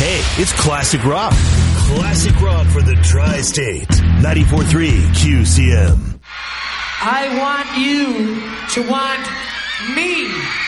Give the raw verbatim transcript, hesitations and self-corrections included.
Hey, it's classic rock. Classic rock for the Tri-State. ninety-four point three Q C M. I want you to want me.